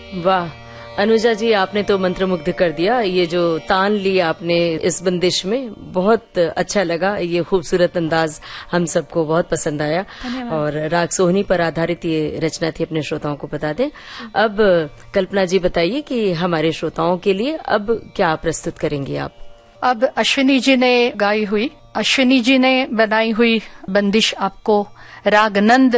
वाह अनुजा जी, आपने तो मंत्रमुग्ध कर दिया। ये जो तान लिया आपने इस बंदिश में, बहुत अच्छा लगा। ये खूबसूरत अंदाज हम सबको बहुत पसंद आया। और राग सोहनी पर आधारित ये रचना थी, अपने श्रोताओं को बता दें। अब कल्पना जी बताइए कि हमारे श्रोताओं के लिए अब क्या प्रस्तुत करेंगी आप? अब अश्विनी जी ने गाई हुई, अश्विनी जी ने बनाई हुई बंदिश आपको राग नंद